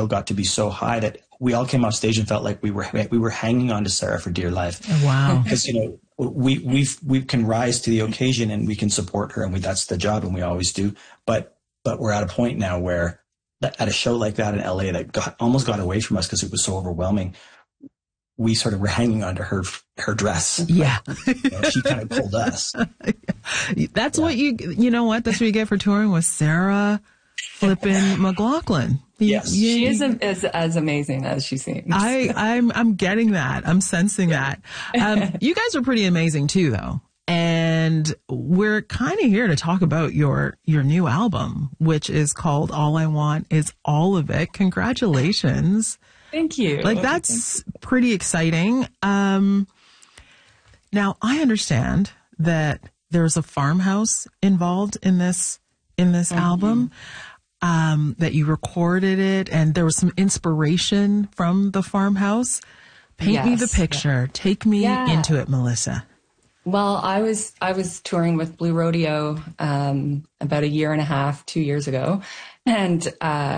show got to be so high that we all came off stage and felt like we were hanging on to Sarah for dear life. Wow. Because, we can rise to the occasion and we can support her, and that's the job, and we always do. But we're at a point now where at a show like that in LA that almost got away from us because it was so overwhelming, we sort of were hanging onto her dress. Yeah. She kind of pulled us. That's what that's what you get for touring with Sarah flippin' McLachlan. Yes. She is as amazing as she seems. I'm getting that. I'm sensing that. You guys are pretty amazing too, though. And we're kind of here to talk about your new album, which is called All I Want Is All of It. Congratulations. Thank you. That's pretty exciting. Now, I understand that there's a farmhouse involved in this album, that you recorded it, and there was some inspiration from the farmhouse. Paint me the picture. Take me into it, Melissa. Well, I was touring with Blue Rodeo about 1.5 years, 2 years ago, and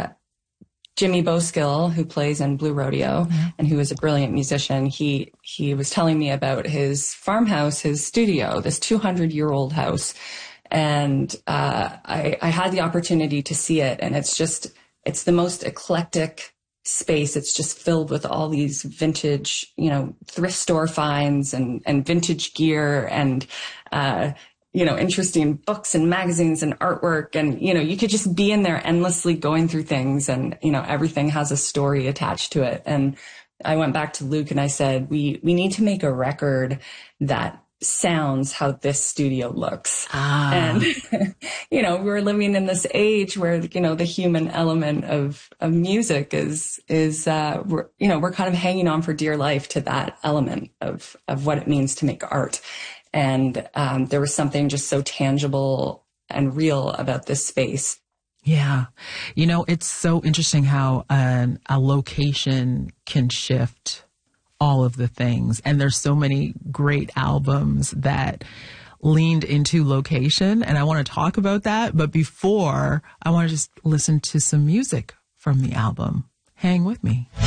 Jimmy Boskill, who plays in Blue Rodeo and who is a brilliant musician, he was telling me about his farmhouse, his studio, this 200-year-old house. And I had the opportunity to see it, and it's the most eclectic space. It's just filled with all these vintage, thrift store finds and vintage gear and, interesting books and magazines and artwork. And, you could just be in there endlessly going through things, and, everything has a story attached to it. And I went back to Luke and I said, we need to make a record that sounds how this studio looks. And, we're living in this age where, the human element of music is we're kind of hanging on for dear life to that element of what it means to make art. And, there was something just so tangible and real about this space. Yeah. It's so interesting how a location can shift all of the things. And there's so many great albums that leaned into location. And I want to talk about that. But before, I want to just listen to some music from the album. Hang with me.